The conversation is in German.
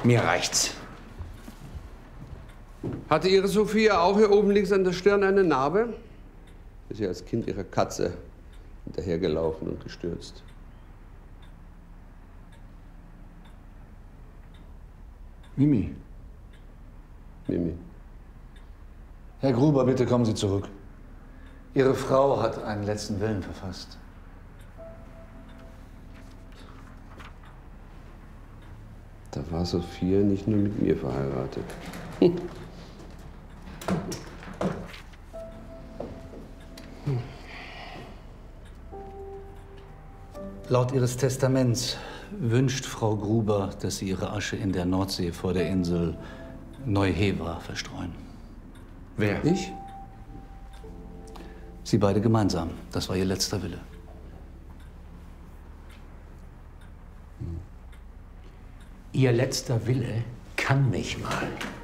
Mir reicht's. Hatte Ihre Sophia auch hier oben links an der Stirn eine Narbe? Ist sie als Kind ihrer Katze hinterhergelaufen und gestürzt. Mimi. Mimi. Herr Gruber, bitte kommen Sie zurück. Ihre Frau hat einen letzten Willen verfasst. Da war Sophia nicht nur mit mir verheiratet. Laut Ihres Testaments wünscht Frau Gruber, dass Sie Ihre Asche in der Nordsee vor der Insel Neuhewa verstreuen. Wer? Ich? Sie beide gemeinsam. Das war Ihr letzter Wille. Ihr letzter Wille kann nicht mal.